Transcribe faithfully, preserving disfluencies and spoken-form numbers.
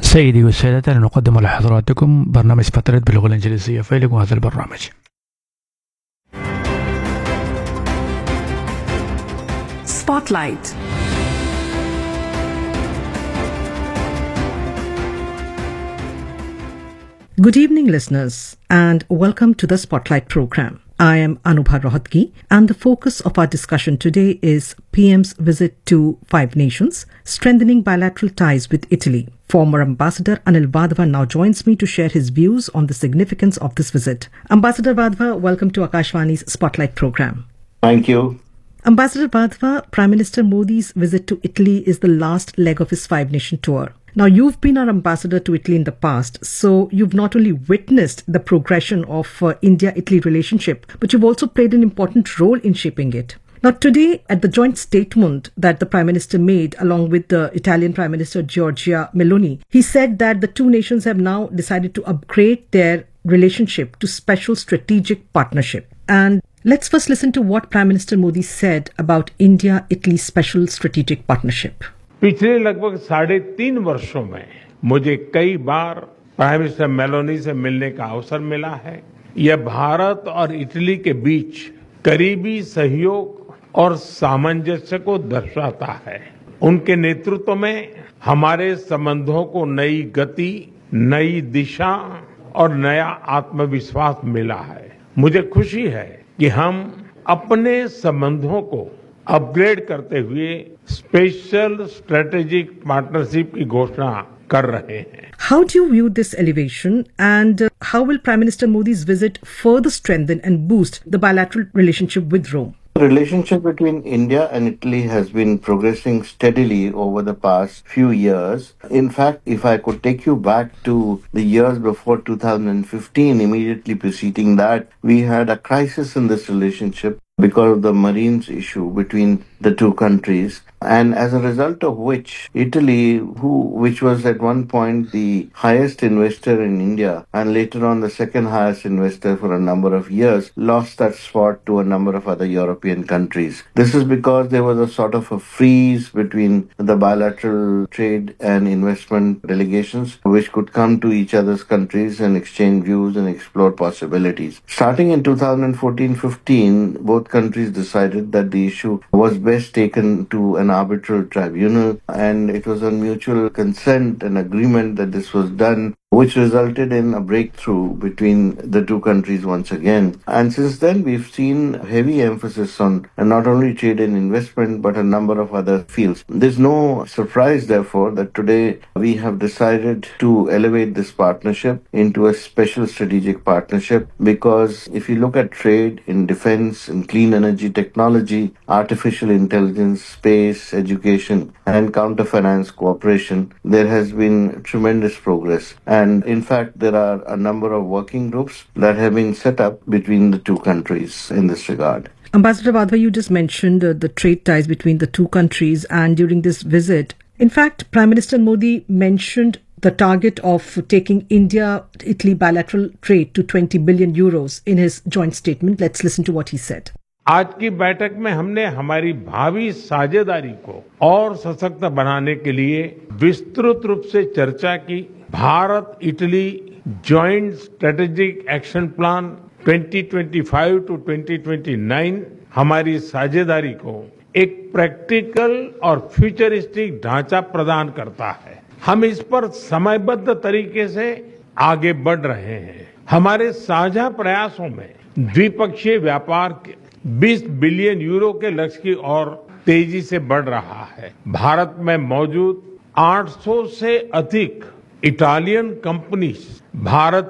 سيدي والسادة، نقدم لحضراتكم برنامج فترة باللغة الإنجليزية. فيلكم هذا البرنامج. Spotlight. Good evening, listeners, and welcome to the Spotlight program. I am Anubha Rohatgi, and the focus of our discussion today is P M's visit to five nations, strengthening bilateral ties with Italy. Former Ambassador Anil Wadhwa now joins me to share his views on the significance of this visit. Ambassador Wadhwa, welcome to Akashvani's Spotlight program. Thank you. Ambassador Wadhwa, Prime Minister Modi's visit to Italy is the last leg of his five-nation tour. Now, you've been our ambassador to Italy in the past, so you've not only witnessed the progression of uh, India-Italy relationship, but you've also played an important role in shaping it. Now, today, at the joint statement that the Prime Minister made along with the Italian Prime Minister Giorgia Meloni, he said that the two nations have now decided to upgrade their relationship to special strategic partnership. And let's first listen to what Prime Minister Modi said about India-Italy special strategic partnership. पिछले लगभग साढ़े तीन वर्षों में मुझे कई बार prime minister Meloni से मिलने का अवसर मिला है। यह भारत और इटली के बीच करीबी सहयोग और सामंजस्य को दर्शाता है। उनके नेतृत्व में हमारे संबंधों को नई गति, नई दिशा और नया आत्मविश्वास मिला है। मुझे खुशी है कि हम अपने संबंधों को अपग्रेड करते हुए स्पेशल स्ट्रेटेजिक पार्टनरशिप की घोषणा कर रहे हैं। How do you view this elevation, and uh, how will Prime Minister Modi's visit further strengthen and boost the bilateral relationship with Rome? The relationship between India and Italy has been progressing steadily over the past few years. In fact, if I could take you back to the years before two thousand fifteen, immediately preceding that, we had a crisis in this relationship because of the Marines issue between the two countries, and as a result of which Italy, who which was at one point the highest investor in India and later on the second highest investor for a number of years, lost that spot to a number of other European countries. This is because there was a sort of a freeze between the bilateral trade and investment delegations, which could come to each other's countries and exchange views and explore possibilities. Starting in two thousand fourteen fifteen, both countries decided that the issue was best taken to an arbitral tribunal, and it was on mutual consent and agreement that this was done, which resulted in a breakthrough between the two countries once again. And since then, we've seen heavy emphasis on not only trade and investment, but a number of other fields. There's no surprise, therefore, that today we have decided to elevate this partnership into a special strategic partnership, because if you look at trade in defense, in clean energy technology, artificial intelligence, space, education, and counter-finance cooperation, there has been tremendous progress. And in fact, there are a number of working groups that have been set up between the two countries in this regard. Ambassador Wadhwa, you just mentioned uh, the trade ties between the two countries, and during this visit, in fact, Prime Minister Modi mentioned the target of taking India-Italy bilateral trade to twenty billion euros in his joint statement. Let's listen to what he said. आज की बैठक में हमने हमारी भावी साझेदारी को और सशक्त बनाने के लिए विस्तृत रूप से चर्चा की। Bharat Italy joint strategic action plan twenty twenty five to twenty twenty nine हमारी साझेदारी को एक प्रैक्टिकल और फ्यूचरिस्टिक ढांचा प्रदान करता है। हम इस पर समयबद्ध तरीके से आगे बढ़ रहे हैं। हमारे साझा प्रयासों में द्विपक्षीय व्यापार बीस बिलियन यूरो के लक्ष्य की ओर तेजी से बढ़ रहा है। भारत में मौजूद आठ सौ से अधिक इटालियन कंपनीज भारत